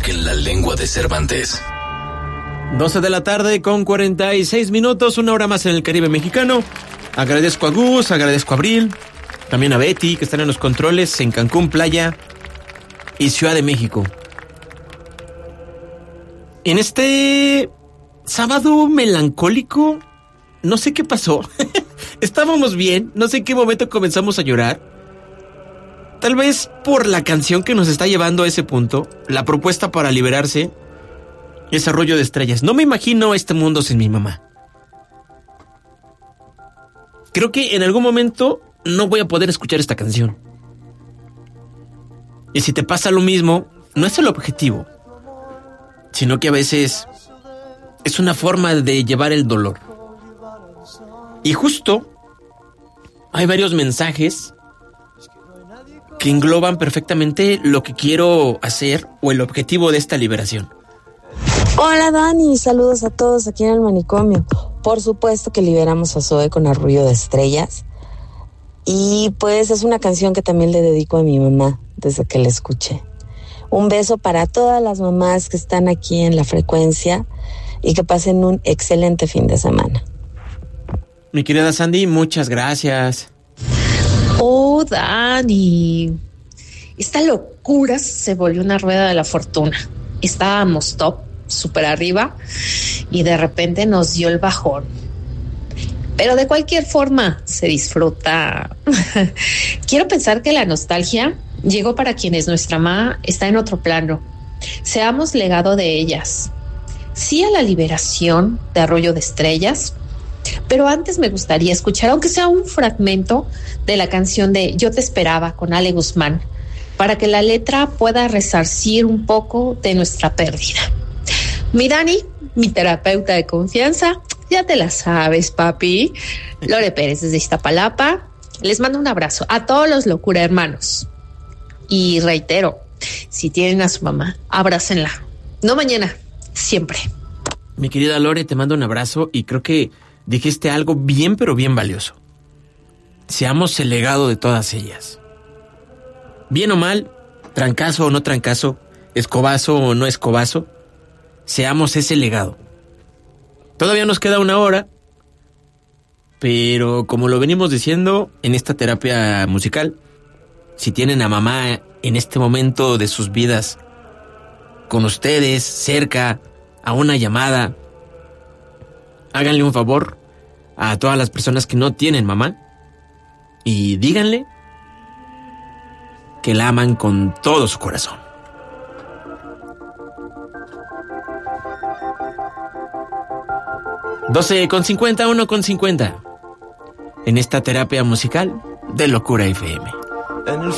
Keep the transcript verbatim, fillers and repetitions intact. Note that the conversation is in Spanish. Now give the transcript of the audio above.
Saquen la lengua de Cervantes. doce de la tarde con cuarenta y seis minutos, una hora más en el Caribe mexicano. Agradezco a Gus, agradezco a Abril, también a Betty, que están en los controles en Cancún, Playa y Ciudad de México. En este sábado melancólico, no sé qué pasó. Estábamos bien, no sé en qué momento comenzamos a llorar. Tal vez por la canción que nos está llevando a ese punto, la propuesta para liberarse, es Arroyo de Estrellas. No me imagino este mundo sin mi mamá. Creo que en algún momento no voy a poder escuchar esta canción. Y si te pasa lo mismo, no es el objetivo, sino que a veces es una forma de llevar el dolor. Y justo hay varios mensajes que engloban perfectamente lo que quiero hacer o el objetivo de esta liberación. Hola Dani, saludos a todos aquí en el manicomio. Por supuesto que liberamos a Zoe con Arroyo de Estrellas. Y pues es una canción que también le dedico a mi mamá desde que la escuché. Un beso para todas las mamás que están aquí en la frecuencia y que pasen un excelente fin de semana. Mi querida Sandy, muchas gracias. Oh, Dani, esta locura se volvió una rueda de la fortuna. Estábamos top, súper arriba, y de repente nos dio el bajón. Pero de cualquier forma se disfruta. Quiero pensar que la nostalgia llegó para quienes nuestra mamá está en otro plano. Seamos legado de ellas. Sí a la liberación de Arroyo de Estrellas, pero antes me gustaría escuchar, aunque sea un fragmento de la canción de Yo te esperaba con Ale Guzmán, para que la letra pueda resarcir un poco de nuestra pérdida. Mi Dani, mi terapeuta de confianza, ya te la sabes, papi. Lore Pérez desde Iztapalapa. Les mando un abrazo a todos los locura hermanos. Y reitero, si tienen a su mamá, abrácenla. No mañana, siempre. Mi querida Lore, te mando un abrazo y creo que dijiste algo bien pero bien valioso. Seamos el legado de todas ellas. Bien o mal, trancazo o no trancazo, escobazo o no escobazo, seamos ese legado. Todavía nos queda una hora, pero como lo venimos diciendo en esta terapia musical, si tienen a mamá en este momento de sus vidas con ustedes, cerca, a una llamada, háganle un favor a todas las personas que no tienen mamá y díganle que la aman con todo su corazón. doce con cincuenta, uno con cincuenta. En esta terapia musical de Locura F M.